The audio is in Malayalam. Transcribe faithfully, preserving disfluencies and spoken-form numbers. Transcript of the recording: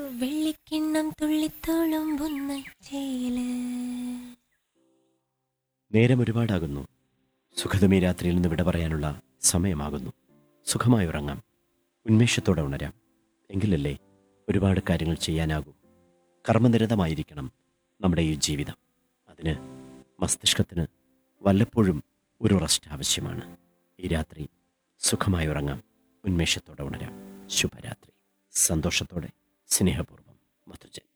വെള്ളിക്കിണ്ണം തുള്ളിത്തോളുമ്പുന്ന ചേല്. നേരം ഒരുപാടാകുന്നു. സുഖതമീ രാത്രിയിൽ നിന്ന് വിട പറയാനുള്ള സമയമാകുന്നു. സുഖമായി ഉറങ്ങാം, ഉന്മേഷത്തോടെ ഉണരാം. എങ്കിലല്ലേ ഒരുപാട് കാര്യങ്ങൾ ചെയ്യാനാകൂ. കർമ്മനിരതമായിരിക്കണം നമ്മുടെ ഈ ജീവിതം. അതിന് മസ്തിഷ്കത്തിന് വല്ലപ്പോഴും ഒരു റെസ്റ്റ് ആവശ്യമാണ്. ഈ രാത്രി സുഖമായി ഉറങ്ങാം, ഉന്മേഷത്തോടെ ഉണരാം. ശുഭരാത്രി. സന്തോഷത്തോടെ, സ്നേഹപൂർവ്വം, മധുജൻ.